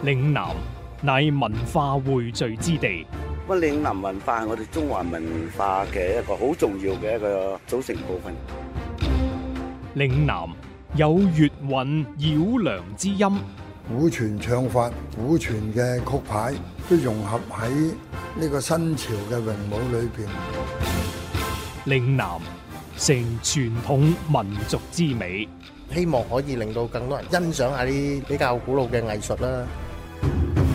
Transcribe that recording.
嶺南乃文化匯聚之地。 咁嶺南文化係我哋中華文化嘅一個好重要嘅一個組成部分。 嶺南有粵韻繞梁之音， 古傳唱法、古傳嘅曲牌都融合喺呢個新潮嘅詠舞裏邊。 嶺南成傳統民族之美， 希望可以令到更多人欣賞下啲比較古老嘅藝術啦。